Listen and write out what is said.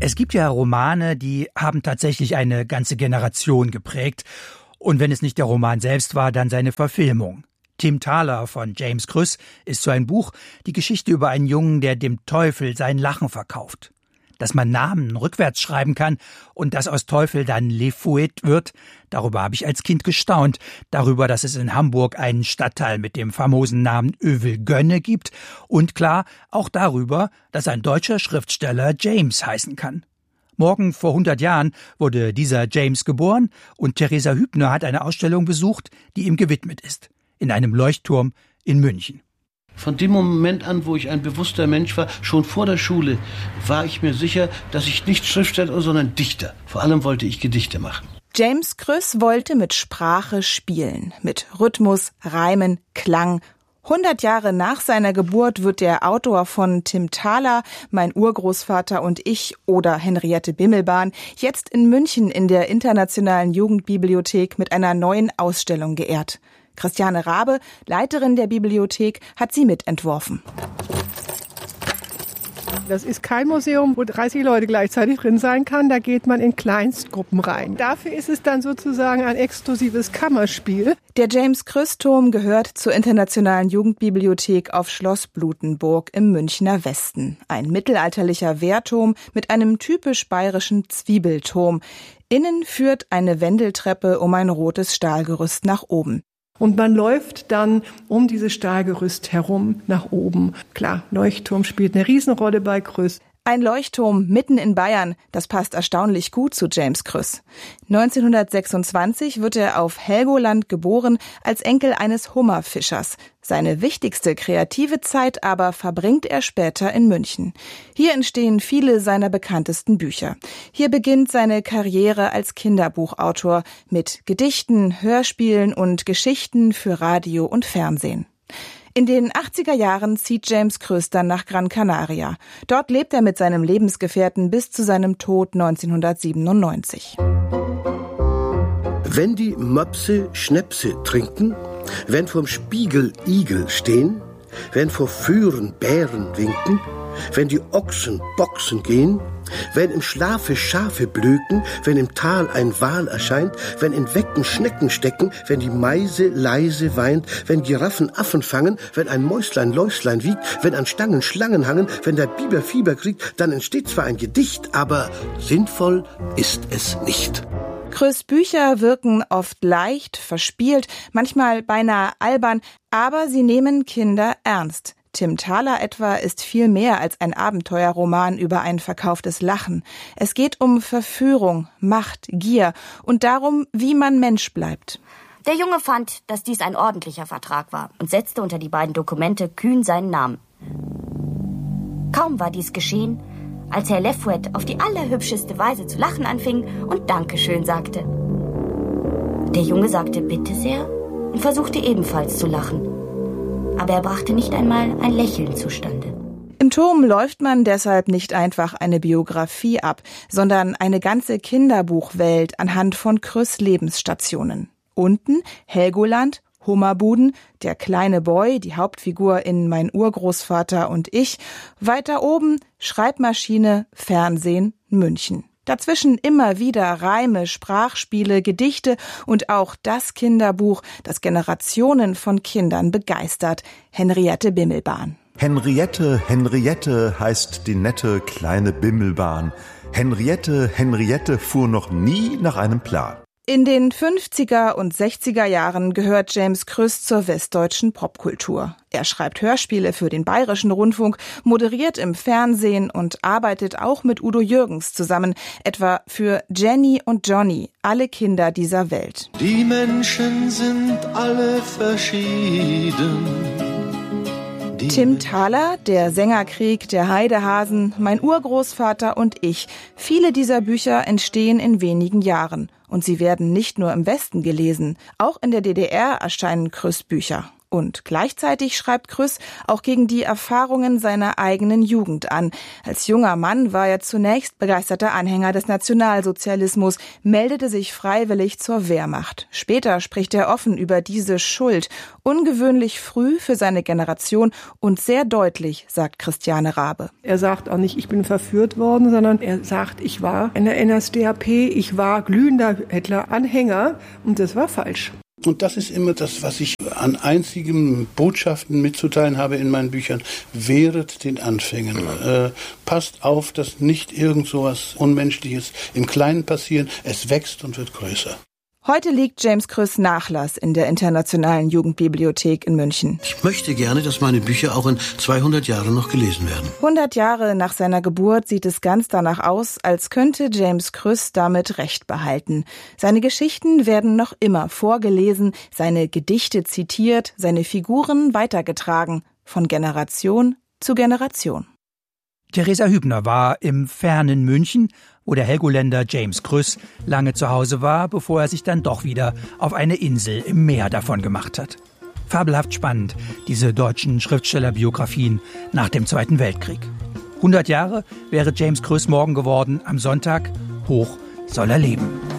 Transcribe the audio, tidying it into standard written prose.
Es gibt ja Romane, die haben tatsächlich eine ganze Generation geprägt. Und wenn es nicht der Roman selbst war, dann seine Verfilmung. Tim Thaler von James Krüss ist so ein Buch, die Geschichte über einen Jungen, der dem Teufel sein Lachen verkauft. Dass man Namen rückwärts schreiben kann und dass aus Teufel dann Le Fouet wird, darüber habe ich als Kind gestaunt. Darüber, dass es in Hamburg einen Stadtteil mit dem famosen Namen Övelgönne gibt. Und klar, auch darüber, dass ein deutscher Schriftsteller James heißen kann. Morgen vor 100 Jahren wurde dieser James geboren und Theresa Hübner hat eine Ausstellung besucht, die ihm gewidmet ist. In einem Leuchtturm in München. Von dem Moment an, wo ich ein bewusster Mensch war, schon vor der Schule, war ich mir sicher, dass ich nicht Schriftsteller, sondern Dichter. Vor allem wollte ich Gedichte machen. James Krüss wollte mit Sprache spielen, mit Rhythmus, Reimen, Klang. 100 Jahre nach seiner Geburt wird der Autor von Tim Thaler, Mein Urgroßvater und ich oder Henriette Bimmelbahn jetzt in München in der Internationalen Jugendbibliothek mit einer neuen Ausstellung geehrt. Christiane Rabe, Leiterin der Bibliothek, hat sie mitentworfen. Das ist kein Museum, wo 30 Leute gleichzeitig drin sein kann. Da geht man in Kleinstgruppen rein. Dafür ist es dann sozusagen ein exklusives Kammerspiel. Der James-Krüss-Turm gehört zur Internationalen Jugendbibliothek auf Schloss Blutenburg im Münchner Westen. Ein mittelalterlicher Wehrturm mit einem typisch bayerischen Zwiebelturm. Innen führt eine Wendeltreppe um ein rotes Stahlgerüst nach oben. Und man läuft dann um dieses Stahlgerüst herum nach oben. Klar, Leuchtturm spielt eine Riesenrolle bei Krüss. Ein Leuchtturm mitten in Bayern, das passt erstaunlich gut zu James Krüss. 1926 wird er auf Helgoland geboren, als Enkel eines Hummerfischers. Seine wichtigste kreative Zeit aber verbringt er später in München. Hier entstehen viele seiner bekanntesten Bücher. Hier beginnt seine Karriere als Kinderbuchautor mit Gedichten, Hörspielen und Geschichten für Radio und Fernsehen. In den 80er Jahren zieht James Krüss dann nach Gran Canaria. Dort lebt er mit seinem Lebensgefährten bis zu seinem Tod 1997. Wenn die Möpse Schnäpse trinken, wenn vorm Spiegel Igel stehen, wenn vor Föhren Bären winken, wenn die Ochsen boxen gehen, wenn im Schlafe Schafe blöken, wenn im Tal ein Wal erscheint, wenn in Wecken Schnecken stecken, wenn die Meise leise weint, wenn Giraffen Affen fangen, wenn ein Mäuslein Läuslein wiegt, wenn an Stangen Schlangen hangen, wenn der Biber Fieber kriegt, dann entsteht zwar ein Gedicht, aber sinnvoll ist es nicht. Krüss' Bücher wirken oft leicht, verspielt, manchmal beinahe albern, aber sie nehmen Kinder ernst. Tim Thaler etwa ist viel mehr als ein Abenteuerroman über ein verkauftes Lachen. Es geht um Verführung, Macht, Gier und darum, wie man Mensch bleibt. Der Junge fand, dass dies ein ordentlicher Vertrag war und setzte unter die beiden Dokumente kühn seinen Namen. Kaum war dies geschehen, als Herr Le Fouet auf die allerhübscheste Weise zu lachen anfing und Dankeschön sagte. Der Junge sagte bitte sehr und versuchte ebenfalls zu lachen. Aber er brachte nicht einmal ein Lächeln zustande. Im Turm läuft man deshalb nicht einfach eine Biografie ab, sondern eine ganze Kinderbuchwelt anhand von Krüss' Lebensstationen. Unten Helgoland, Hummerbuden, der kleine Boy, die Hauptfigur in Mein Urgroßvater und ich. Weiter oben Schreibmaschine, Fernsehen, München. Dazwischen immer wieder Reime, Sprachspiele, Gedichte und auch das Kinderbuch, das Generationen von Kindern begeistert, Henriette Bimmelbahn. Henriette, Henriette heißt die nette kleine Bimmelbahn. Henriette fuhr noch nie nach einem Plan. In den 50er und 60er Jahren gehört James Krüss zur westdeutschen Popkultur. Er schreibt Hörspiele für den Bayerischen Rundfunk, moderiert im Fernsehen und arbeitet auch mit Udo Jürgens zusammen, etwa für Jenny und Johnny, alle Kinder dieser Welt. Die Menschen sind alle verschieden. Tim Thaler, Der Sängerkrieg, der Heidehasen, Mein Urgroßvater und ich. Viele dieser Bücher entstehen in wenigen Jahren. Und sie werden nicht nur im Westen gelesen. Auch in der DDR erscheinen Krüss Bücher. Und gleichzeitig schreibt Krüss auch gegen die Erfahrungen seiner eigenen Jugend an. Als junger Mann war er zunächst begeisterter Anhänger des Nationalsozialismus, meldete sich freiwillig zur Wehrmacht. Später spricht er offen über diese Schuld, ungewöhnlich früh für seine Generation und sehr deutlich, sagt Christiane Rabe. Er sagt auch nicht, ich bin verführt worden, sondern er sagt, ich war in der NSDAP, ich war glühender Hitler-Anhänger und das war falsch. Und das ist immer das, was ich an einzigen Botschaften mitzuteilen habe in meinen Büchern. Wehret den Anfängen. Passt auf, dass nicht irgend so was Unmenschliches im Kleinen passiert. Es wächst und wird größer. Heute liegt James Krüss Nachlass in der Internationalen Jugendbibliothek in München. Ich möchte gerne, dass meine Bücher auch in 200 Jahren noch gelesen werden. 100 Jahre nach seiner Geburt sieht es ganz danach aus, als könnte James Krüss damit Recht behalten. Seine Geschichten werden noch immer vorgelesen, seine Gedichte zitiert, seine Figuren weitergetragen, von Generation zu Generation. Theresa Hübner war im fernen München, wo der Helgoländer James Krüss lange zu Hause war, bevor er sich dann doch wieder auf eine Insel im Meer davon gemacht hat. Fabelhaft spannend, diese deutschen Schriftstellerbiografien nach dem Zweiten Weltkrieg. 100 Jahre wäre James Krüss morgen geworden, am Sonntag. Hoch soll er leben.